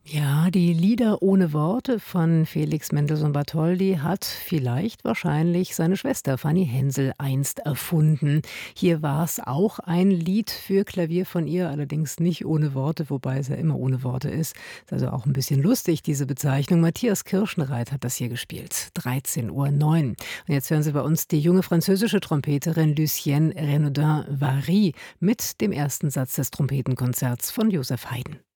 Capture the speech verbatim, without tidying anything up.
Ja, die Lieder ohne Worte von Felix Mendelssohn Bartholdy hat vielleicht wahrscheinlich seine Schwester Fanny Hensel einst erfunden. Hier war es auch ein Lied für Klavier von ihr, allerdings nicht ohne Worte, wobei es ja immer ohne Worte ist. Ist also auch ein bisschen lustig, diese Bezeichnung. Matthias Kirschenreit hat das hier gespielt. dreizehn Uhr neun. Und jetzt hören Sie bei uns die junge französische Trompeterin Lucienne Renaudin-Vary mit dem ersten Satz des Trompetenkonzerts von Joseph Haydn.